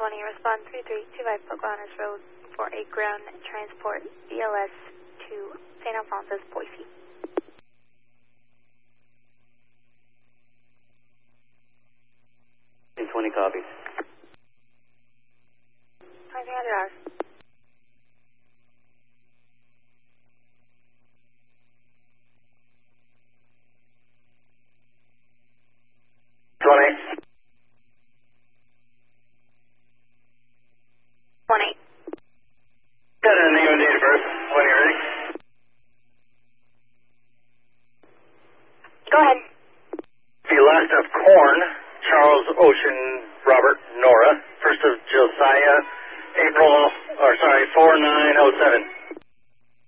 respond 3325 Pocahontas Road for a ground transport BLS to St. Alphonsus, Boise. 20 copies. 2300 hours. Got a name and date of birth when you're ready. Go ahead. The last of Corn, Charles Ocean, Robert Nora. First of Josiah, 4907.